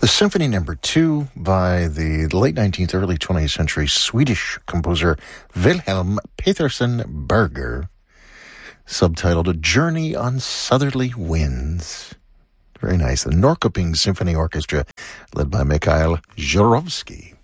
Symphony Number 2 by the late 19th, early 20th century Swedish composer Wilhelm Petersen Berger, subtitled A Journey on Southerly Winds. Very nice. The Norrköping Symphony Orchestra, led by Mikhail Zhurovsky.